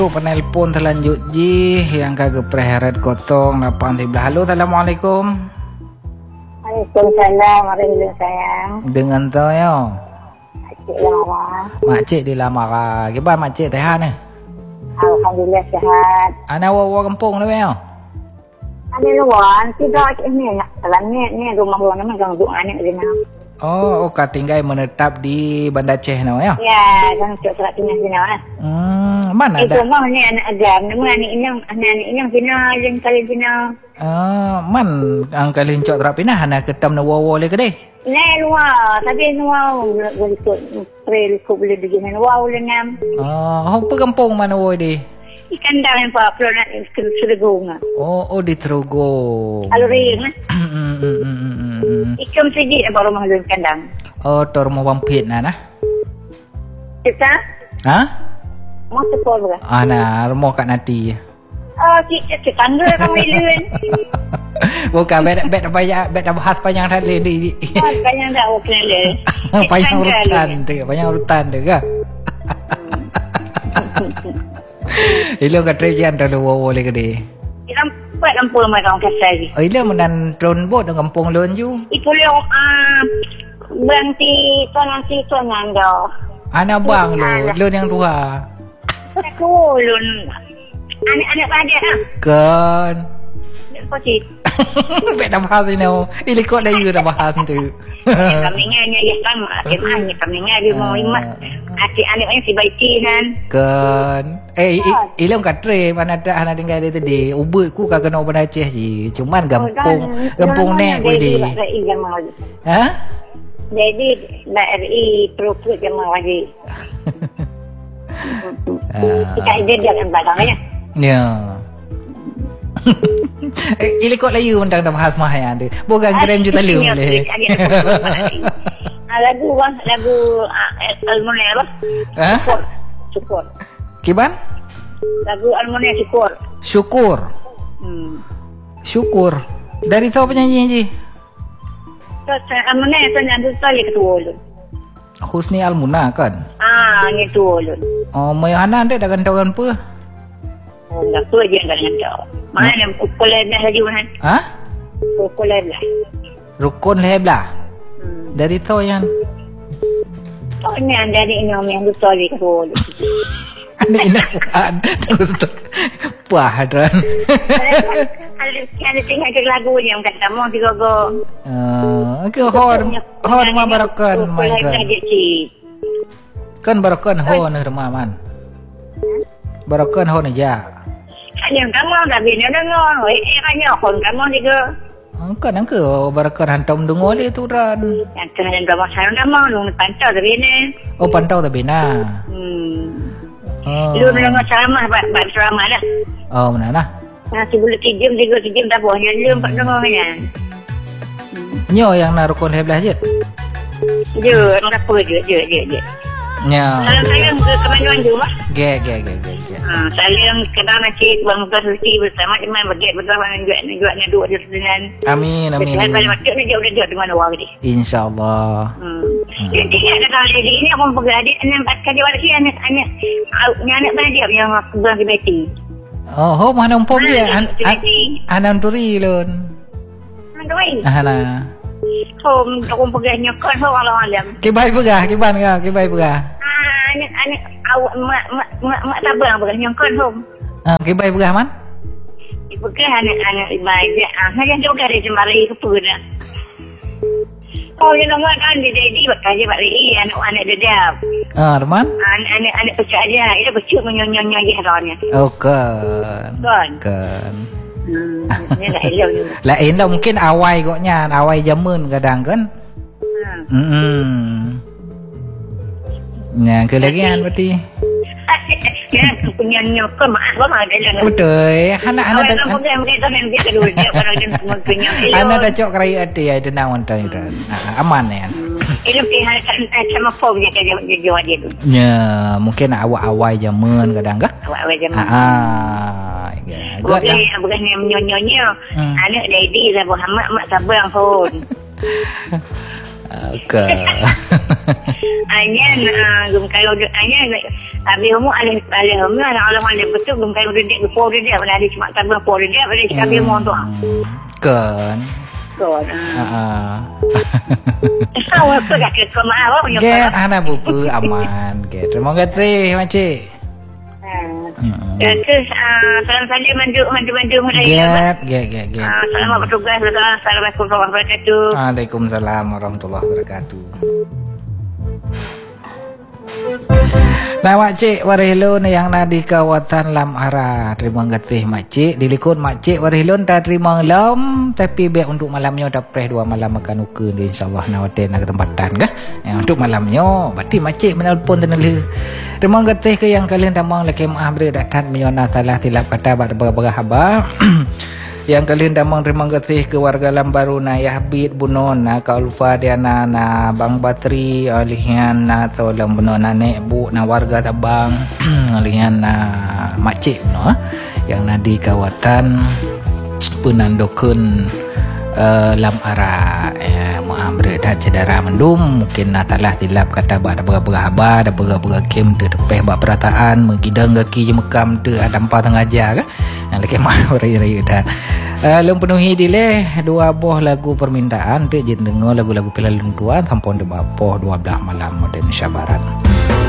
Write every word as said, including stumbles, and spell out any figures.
Penelpon terlanjut ji yang kagak preheret kosong lapan tibelas. Halo, assalamualaikum. Waalaikumsalam warahmatullahi sayang. Dengan tu yo. Makcik Lamara. Makcik di Lamara. Gimana makcik tehan ni? Alhamdulillah sihat. Ana wawa kampung ni yo. Ada luar, tidak ini nak dalam ni ni rumah luar nama gang duk anak dia nak. Oh, oh katinggai menetap di Banda Aceh no yo. Ya, gang cok serat pindah sini ah. Hmm, mana Itu ada? mah ni anak agam, nama anak inang, anak inang sini yang kali sini. Ah, man ang kalin cok terap pindah ana ketam na wawa le kedai. Ni luar, tapi luar boleh ikut, boleh ikut boleh pergi ni luar boleh ngam. Oh, apa kampung mana wo di? Ikan dah yang pak perlu nak sergung. Oh, oh di Trogong. Aluriang lah. Hmm, hmm, hmm, hmm, hmm. Ikam sedikit baru mahlun kandang. Oh, tor mo wampit na na. Kita? Ha? Mau sepol bukan? Ana mo kat nanti. Oh, kita tetangga kamu ilun. Bukan bet bet banyak bet bahas panjang tadi di. Oh, banyak dah okey le. Panjang urutan tu, panjang urutan tu ke? Ilo kat trip jan terlalu wow le ke di. Kita buat kampung mereka orang kasar lagi. Oh, ilo menan tron bot dengan kampung lon ju. Itu le ah berhenti tuan si tuan anda. Ana bang lo, lon yang tua. Aku lun anak-anak pada ah. Kan. Pasti. Bet dah bahas ni no. Ili kok dah you dah bahas tu. Kami nganya ya kan, kami kami ngaya mau imat. Adik anak yang si baiti kan. Kan. Eh, ilo kat trip ana dah ana tinggal dia tadi. Ubut ku kagak kena Banda Aceh ji. Cuman gampung gampung nek ku di. Ha? Jadi B R I perut jemaah wajib. Kita ide dia kan bagangnya. Ya. Ili kok layu undang dah bahas mah ya dia. Bukan krem juta lu boleh. Lagu bang, lagu Almonia apa? Ha? Syukur. Kiban? Lagu Almonia Syukur. Syukur. Hmm. Syukur. Dari tahu penyanyi ji? Almonia tu yang tu sekali ketua lu. Husni Almuna kan? Ah, ni tu lu. Oh, Mayana dia dah gantakan apa? Oh, enggak tu aja enggak dengan mana yang popular dah lagi mana? Ha? Popular lah. Rukun Leblah. Hmm. Dari tahu yang Oh, ni anda ni nom yang tu sekali ketua lu. Anak ini bukan terus tu puah hadran. Ada tinggal ke lagu ni yang kata mau tiga go. Ah, ke hor hor ma barakan mai kan. Kan barakan ho ne rumah man. Barakan ho ne ya. Yang kamu dah bina dengar, eh hanya kon kamu tiga. Kan ang ke barakan hantam dengo le tu ran. Yang kena drama saya dah mau nung pantau dah bina. Oh pantau dah bina. Hmm. Oh. Lu dengar ceramah bab bab ceramah dah. Oh mana nah. Nah, sebelum kijim tiga kijim tak boleh lu empat dengar kan. Nyo yang na rukun Leblah je. Je, apa je je je je. Nya. Kalau saya ke kemajuan je mah. Ge ge ge ge. ge. Ha, saya kena nak cik bang suci bersama dengan baget betul dengan jual ni jual ni dua je dengan. Amin amin. Dan pada waktu ni dia udah jauh dengan orang ni. Insyaallah. Hmm. Jadi ada kali ini aku pergi adik nampak kali wala sih anak anak anak mana dia yang aku bilang ke Betty. Oh, ho mana umpom dia? An anan turi lon. Andoi. Ana. Hom aku pergi nyokon ho kalau malam. Kibai pegah, kiban ka, kibai pegah. Ah, anak anak awak mak mak mak mak tabang pergi nyokon hom. Ah, kibai pegah man? Pergi anak-anak ibadah. Ah, hanya juga dari jembari ke puna. Oh, yang nama kan dia jadi bakal je balik anak-anak dia. Ah, teman? Anak-anak anak pecah dia, dia pecah menyonyonya je haranya. Oh, kan. Kan. Kan. Hmm, ni dah elok ni. Lain lah mungkin awai koknya, awai jamun kadang kan. Hmm. Hmm. Nya ke lagi kan berarti. Ya, punya nyokor maaf mah ada jangan. Betul. Anak-anak dah mungkin mungkin tu nanti kedua dia kalau dia punya elok. anak dah cok kerai ati ai denang wantai dan. Aman ya. Elok dia kan sama pom dia kerja dia dia tu. Ya, mungkin awak-awai jamun kadang kan. Awak jam. Ah. Ya, bukan bukan yang nyonyonya. Anak daddy lah Muhammad mak sabang pun. Okay. Hanya gum kalau hanya habis umur ada ada umur anak orang ada betul gum kalau dia gepo dia mana ada cuma tambah po dia pada sekali mau tu. Kan. Kan. Ha. Awak tu kat ke mana awak? Get ana bubu aman. Get. Terima kasih makcik. Terus salam saja mandu mandu mandu Get, get, get, get. Selamat bertugas. Assalamualaikum warahmatullahi wabarakatuh. Waalaikumsalam warahmatullahi wabarakatuh. Nah makcik warihilun yang na di kawasan Lam Ara. Terima kasih makcik. Dilikut makcik warihilun dah terima lam. Tapi biar untuk malamnya dah preh dua malam makan uka ni insyaAllah na hotel na ketempatan kah. Yang untuk malamnya berarti makcik menelpon tenala. Terima kasih ke yang kalian damang laki maaf beri datang menyona salah silap kata berbagai-bagai habar. Yang kalian damang terima kasih ke warga Lambaru na Yahbid Bunon na Kak Ulfa Diana na Bang Batri alihan na Solam Bunon na Nek Bu na warga Tabang alihan na Makcik no yang na di kawasan Penandukun uh, Lam Ara ya, maaf beredat cedera mendum mungkin na salah silap kata ada berapa habar ada berapa kem de tepeh bak perataan megidang kaki je mekam de ada empat sengaja kan yang lagi maaf raya-raya dah uh, lem penuhi dileh dua buah lagu permintaan tu je dengar lagu-lagu pilihan tuan sampun de bapoh dua belas malam modern Indonesia Barat.